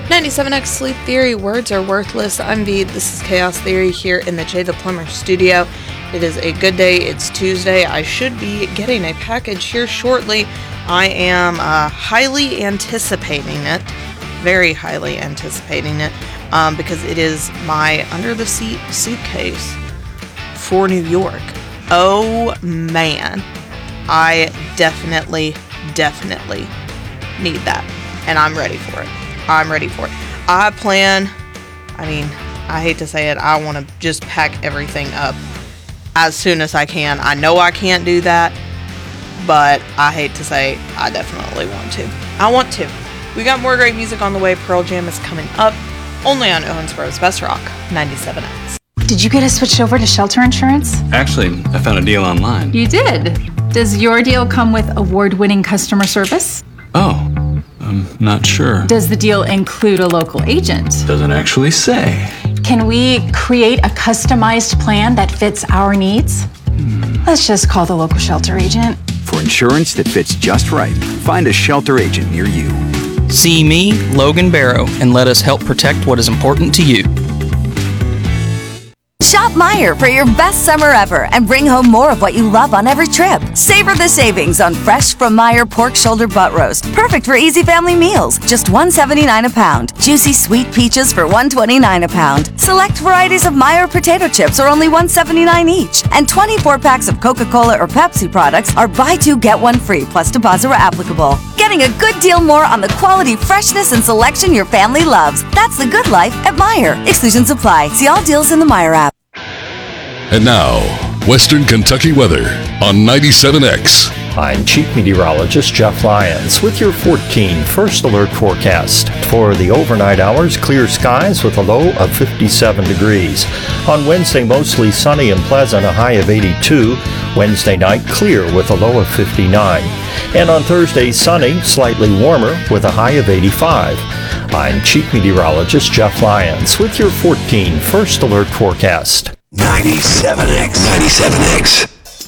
97X Sleep Theory, words are worthless. I'm V. This is Chaos Theory here in the Jay the Plumber studio. It is a good day. It's Tuesday. I should be getting a package here shortly. I am highly anticipating it. Very highly anticipating it. Because it is my under-the-seat suitcase for New York. Oh, man. I definitely need that. And I'm ready for it. I hate to say it, I want to just pack everything up as soon as I can. I know I can't do that, but I hate to say I definitely want to. I want to. We got more great music on the way. Pearl Jam is coming up, only on Owensboro's Best Rock, 97X. Did you get us switched over to shelter insurance? Actually, I found a deal online. You did? Does your deal come with award-winning customer service? Oh, I'm not sure. Does the deal include a local agent? Doesn't actually say. Can we create a customized plan that fits our needs? Let's just call the local shelter agent. For insurance that fits just right, find a shelter agent near you. See me, Logan Barrow, and let us help protect what is important to you. Shop Meijer for your best summer ever and bring home more of what you love on every trip. Savor the savings on fresh from Meijer pork shoulder butt roast. Perfect for easy family meals. Just $1.79 a pound. Juicy sweet peaches for $1.29 a pound. Select varieties of Meijer potato chips are only $1.79 each. And 24 packs of Coca-Cola or Pepsi products are buy two, get one free, plus deposit where applicable. Getting a good deal more on the quality, freshness, and selection your family loves. That's the good life at Meijer. Exclusions apply. See all deals in the Meijer app. And now, Western Kentucky weather on 97X. I'm Chief Meteorologist Jeff Lyons with your 14 First Alert forecast. For the overnight hours, clear skies with a low of 57 degrees. On Wednesday, mostly sunny and pleasant, a high of 82. Wednesday night, clear with a low of 59. And on Thursday, sunny, slightly warmer with a high of 85. I'm Chief Meteorologist Jeff Lyons with your 14 First Alert forecast. 97X.